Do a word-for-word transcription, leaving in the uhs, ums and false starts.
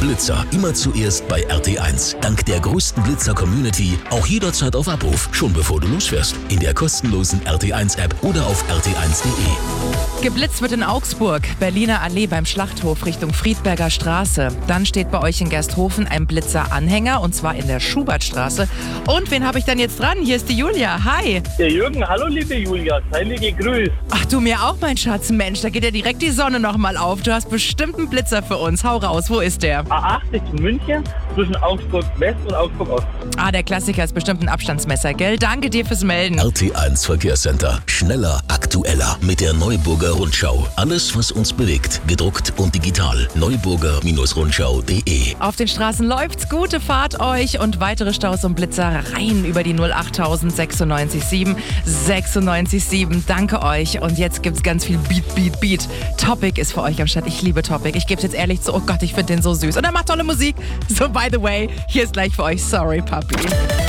Blitzer, immer zuerst bei R T eins. Dank der größten Blitzer-Community auch jederzeit auf Abruf, schon bevor du losfährst. In der kostenlosen R T eins App oder auf r t eins punkt d e. Geblitzt wird in Augsburg, Berliner Allee beim Schlachthof Richtung Friedberger Straße. Dann steht bei euch in Gersthofen ein Blitzer-Anhänger und zwar in der Schubertstraße. Und wen habe ich dann jetzt dran? Hier ist die Julia. Hi. Der Jürgen, hallo liebe Julia, heilige Grüß. Ach du mir auch, mein Schatz. Mensch, da geht ja direkt die Sonne nochmal auf. Du hast bestimmt einen Blitzer für uns. Hau raus, wo ist der? A achtzig in München zwischen Augsburg West und Augsburg Ost. Ah, der Klassiker ist bestimmt ein Abstandsmesser, gell? Danke dir fürs Melden. R T eins Verkehrscenter. Schneller, aktueller mit der Neuburger Rundschau. Alles, was uns bewegt. Gedruckt und digital. neuburger Rundschau punkt de. Auf den Straßen läuft's. Gute Fahrt euch und weitere Staus und Blitzer rein über die null acht sechsundneunzig sieben sechsundneunzig sieben. Danke euch. Und jetzt gibt's ganz viel Beat, Beat, Beat. Topic ist für euch am Start. Ich liebe Topic. Ich gebe es jetzt ehrlich zu. Oh Gott, ich finde den so süß. Und er macht tolle Musik. So, by the way, hier ist gleich für euch Sorry Puppy.